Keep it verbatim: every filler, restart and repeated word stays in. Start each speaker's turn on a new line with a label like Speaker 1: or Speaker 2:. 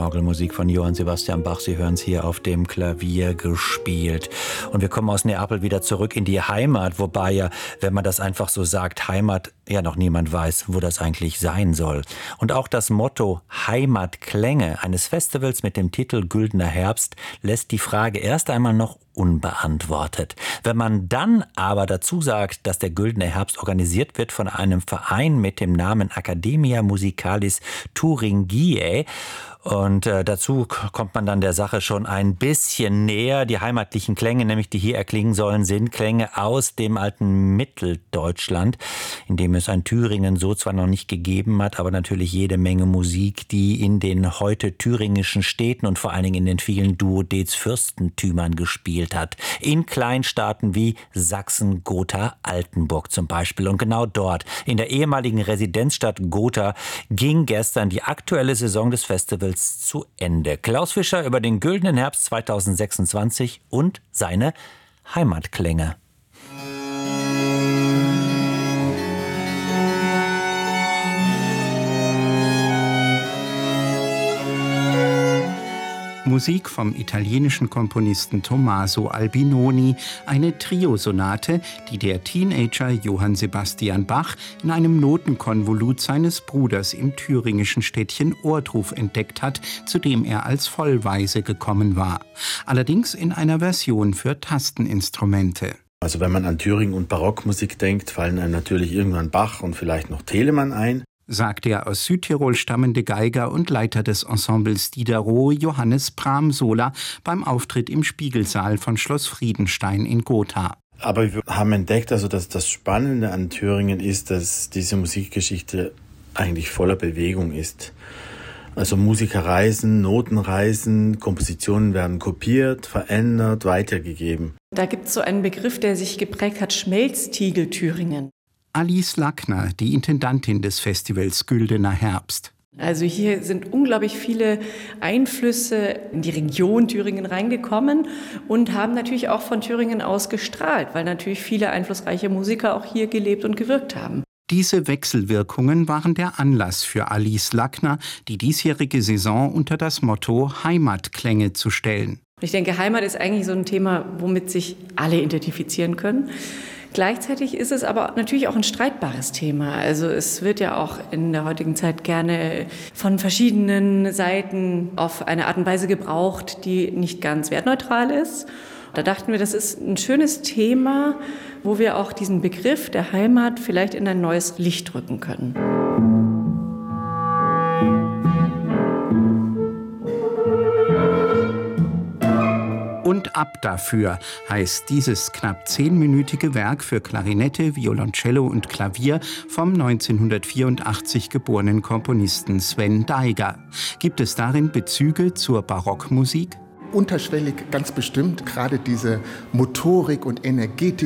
Speaker 1: Orgelmusik von Johann Sebastian Bach. Sie hören es hier auf dem Klavier gespielt. Und wir kommen aus Neapel wieder zurück in die Heimat, wobei ja, wenn man das einfach so sagt, Heimat, ja noch niemand weiß, wo das eigentlich sein soll. Und auch das Motto Heimatklänge eines Festivals mit dem Titel Güldener Herbst lässt die Frage erst einmal noch unbeantwortet. Wenn man dann aber dazu sagt, dass der Güldener Herbst organisiert wird von einem Verein mit dem Namen Academia Musicalis Thuringiae, und äh, dazu kommt man dann der Sache schon ein bisschen näher. Die heimatlichen Klänge, nämlich die hier erklingen sollen, sind Klänge aus dem alten Mitteldeutschland, in dem es ein Thüringen so zwar noch nicht gegeben hat, aber natürlich jede Menge Musik, die in den heute thüringischen Städten und vor allen Dingen in den vielen Duodez-Fürstentümern gespielt hat. In Kleinstaaten wie Sachsen, Gotha, Altenburg zum Beispiel. Und genau dort, in der ehemaligen Residenzstadt Gotha, ging gestern die aktuelle Saison des Festivals zu Ende. Klaus Fischer über den Güldenen Herbst zweitausendsechsundzwanzig und seine Heimatklänge.
Speaker 2: Musik vom italienischen Komponisten Tommaso Albinoni, eine Triosonate, die der Teenager Johann Sebastian Bach in einem Notenkonvolut seines Bruders im thüringischen Städtchen Ohrdruf entdeckt hat, zu dem er als Vollwaise gekommen war. Allerdings in einer Version für Tasteninstrumente.
Speaker 3: Also wenn man an Thüringen und Barockmusik denkt, fallen einem natürlich irgendwann Bach und vielleicht noch Telemann ein,
Speaker 2: sagt der aus Südtirol stammende Geiger und Leiter des Ensembles Diderot Johannes Bramsola beim Auftritt im Spiegelsaal von Schloss Friedenstein in Gotha.
Speaker 3: Aber wir haben entdeckt, also dass das Spannende an Thüringen ist, dass diese Musikgeschichte eigentlich voller Bewegung ist. Also Musiker reisen, Noten reisen, Kompositionen werden kopiert, verändert, weitergegeben.
Speaker 4: Da gibt es so einen Begriff, der sich geprägt hat, Schmelztiegel Thüringen.
Speaker 2: Alice Lackner, die Intendantin des Festivals Güldener Herbst.
Speaker 4: Also hier sind unglaublich viele Einflüsse in die Region Thüringen reingekommen und haben natürlich auch von Thüringen aus gestrahlt, weil natürlich viele einflussreiche Musiker auch hier gelebt und gewirkt haben.
Speaker 2: Diese Wechselwirkungen waren der Anlass für Alice Lackner, die diesjährige Saison unter das Motto Heimatklänge zu stellen.
Speaker 4: Ich denke, Heimat ist eigentlich so ein Thema, womit sich alle identifizieren können. Gleichzeitig ist es aber natürlich auch ein streitbares Thema. Also es wird ja auch in der heutigen Zeit gerne von verschiedenen Seiten auf eine Art und Weise gebraucht, die nicht ganz wertneutral ist. Da dachten wir, das ist ein schönes Thema, wo wir auch diesen Begriff der Heimat vielleicht in ein neues Licht rücken können.
Speaker 2: Und ab dafür heißt dieses knapp zehnminütige Werk für Klarinette, Violoncello und Klavier vom neunzehnhundertvierundachtzig geborenen Komponisten Sven Daiger. Gibt es darin Bezüge zur Barockmusik?
Speaker 5: Unterschwellig ganz bestimmt, gerade diese Motorik und Energetik